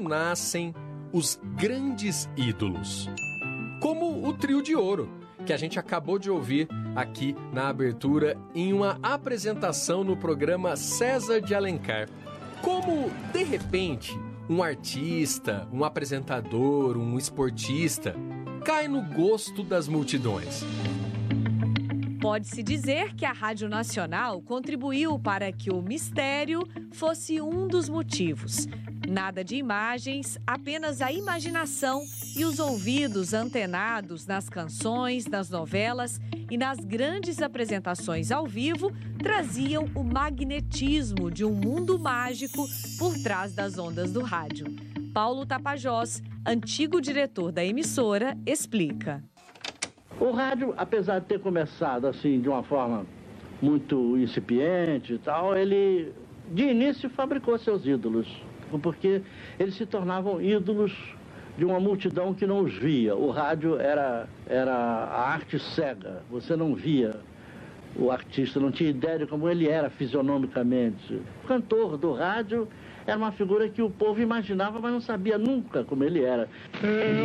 nascem os grandes ídolos. Como o Trio de Ouro, que a gente acabou de ouvir aqui na abertura em uma apresentação no programa César de Alencar. Como, de repente, um artista, um apresentador, um esportista cai no gosto das multidões. Pode-se dizer que a Rádio Nacional contribuiu para que o mistério fosse um dos motivos. Nada de imagens, apenas a imaginação e os ouvidos antenados nas canções, nas novelas e nas grandes apresentações ao vivo traziam o magnetismo de um mundo mágico por trás das ondas do rádio. Paulo Tapajós, antigo diretor da emissora, explica. O rádio, apesar de ter começado assim de uma forma muito incipiente e tal, ele de início fabricou seus ídolos, porque eles se tornavam ídolos de uma multidão que não os via. O rádio era a arte cega, você não via o artista, não tinha ideia de como ele era fisionomicamente. O cantor do rádio era uma figura que o povo imaginava, mas não sabia nunca como ele era.